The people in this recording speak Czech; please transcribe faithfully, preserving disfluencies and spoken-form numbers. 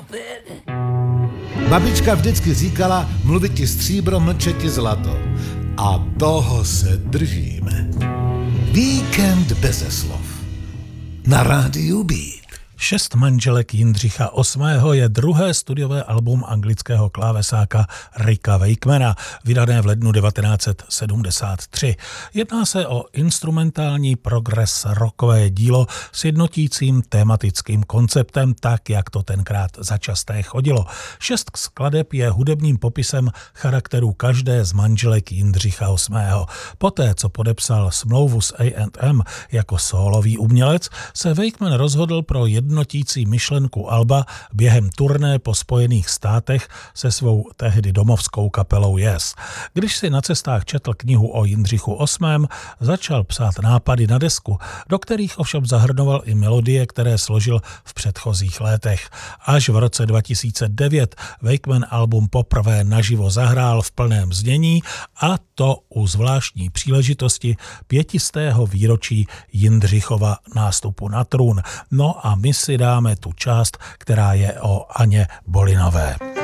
Babička vždycky říkala, mluvit ti stříbro, mlčet ti zlato. A toho se držíme. Víkend beze slov. Na rádiu Beat. Šest manželek Jindřicha osmého je druhé studiové album anglického klávesáka Ricka Wakemana, vydané v lednu devatenáct set sedmdesát tři. Jedná se o instrumentální progres rockové dílo s jednotícím tematickým konceptem, tak jak to tenkrát začasté chodilo. Šest skladeb je hudebním popisem charakterů každé z manželek Jindřicha osmého. Poté, co podepsal smlouvu s A and M jako sólový umělec, se Wakeman rozhodl pro jednotící myšlenku alba během turné po Spojených státech se svou tehdy domovskou kapelou Yes. Když si na cestách četl knihu o Jindřichu osmém, začal psát nápady na desku, do kterých ovšem zahrnoval i melodie, které složil v předchozích letech. Až v roce dva tisíce devět Wakeman album poprvé naživo zahrál v plném znění, a to u zvláštní příležitosti pětistého výročí Jindřichova nástupu na trůn. No a my si dáme tu část, která je o Aně Bolinové.